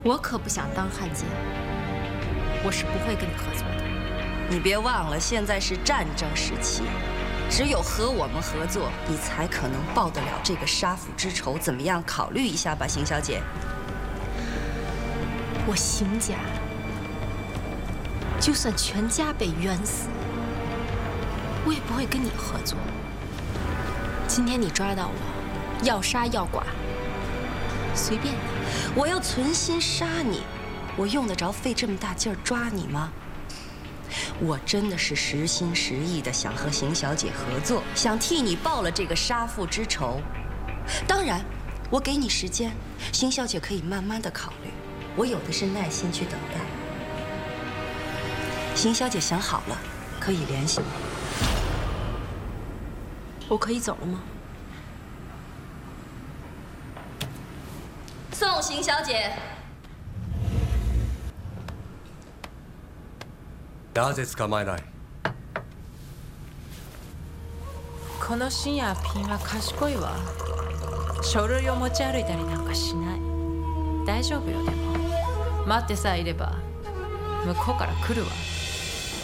我可不想当汉奸，我是不会跟你合作的。 你别忘了，现在是战争时期，只有和我们合作，你才可能报得了这个杀父之仇。怎么样？考虑一下吧，邢小姐。 我邢家，就算全家被冤死，我也不会跟你合作。今天你抓到我，要杀要剐，随便你。 我要存心杀你，我用得着费这么大劲儿抓你吗？我真的是实心实意的想和邢小姐合作，想替你报了这个杀父之仇。当然，我给你时间，邢小姐可以慢慢的考虑，我有的是耐心去等待。邢小姐想好了，可以联系我。 我可以走了吗？ 送邢小姐。 なぜ捕まえない？ この深夜ピンは賢いわ。書類を持ち歩いたりなんかしない。大丈夫よ。でも待ってさえいれば向こうから来るわ。